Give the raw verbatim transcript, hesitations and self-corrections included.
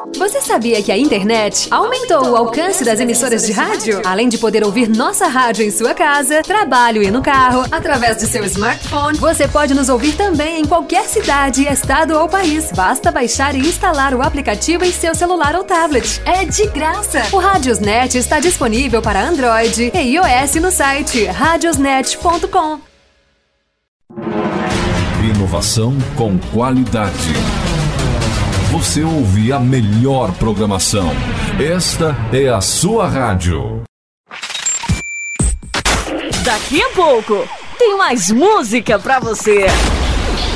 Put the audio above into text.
Você sabia que a internet aumentou o alcance das emissoras de rádio? Além de poder ouvir nossa rádio em sua casa, trabalho e no carro, através de seu smartphone, você pode nos ouvir também em qualquer cidade, estado ou país. Basta baixar e instalar o aplicativo em seu celular ou tablet. É de graça! O Radiosnet está disponível para Android e iOS no site radiosnet ponto com. Inovação com qualidade. Você ouve a melhor programação. Esta é a sua rádio. Daqui a pouco tem mais música pra você.